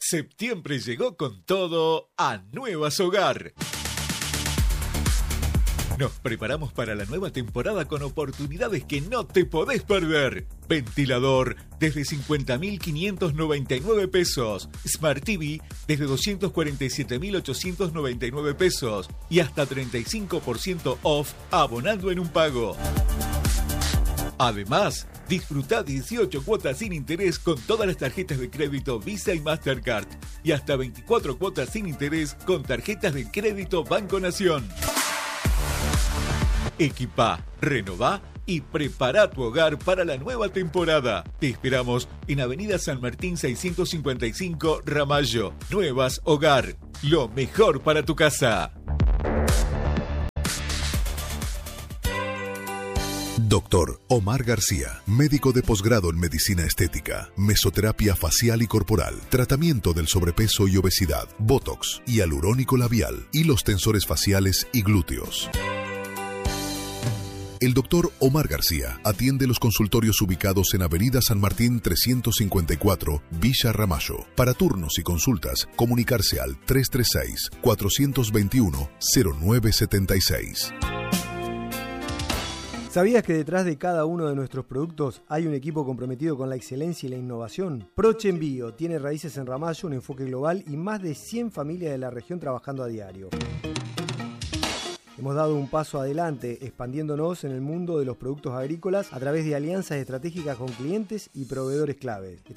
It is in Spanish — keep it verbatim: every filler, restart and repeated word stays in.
Septiembre llegó con todo a Nuevas Hogar. Nos preparamos para la nueva temporada con oportunidades que no te podés perder. Ventilador desde cincuenta mil quinientos noventa y nueve pesos. Smart T V desde doscientos cuarenta y siete mil ochocientos noventa y nueve pesos. Y hasta treinta y cinco por ciento off abonando en un pago. Además, disfruta dieciocho cuotas sin interés con todas las tarjetas de crédito Visa y Mastercard. Y hasta veinticuatro cuotas sin interés con tarjetas de crédito Banco Nación. Equipá, renová y prepara tu hogar para la nueva temporada. Te esperamos en Avenida San Martín seiscientos cincuenta y cinco, Ramallo. Nuevas Hogar, lo mejor para tu casa. Doctor Omar García, médico de posgrado en medicina estética, mesoterapia facial y corporal, tratamiento del sobrepeso y obesidad, botox, hialurónico labial, hilos tensores faciales y glúteos. El doctor Omar García atiende los consultorios ubicados en Avenida San Martín trescientos cincuenta y cuatro, Villa Ramallo. Para turnos y consultas, comunicarse al tres tres seis, cuatro dos uno, cero nueve siete seis. ¿Sabías que detrás de cada uno de nuestros productos hay un equipo comprometido con la excelencia y la innovación? Proche Envío tiene raíces en Ramallo, un enfoque global y más de cien familias de la región trabajando a diario. Hemos dado un paso adelante, expandiéndonos en el mundo de los productos agrícolas a través de alianzas estratégicas con clientes y proveedores claves.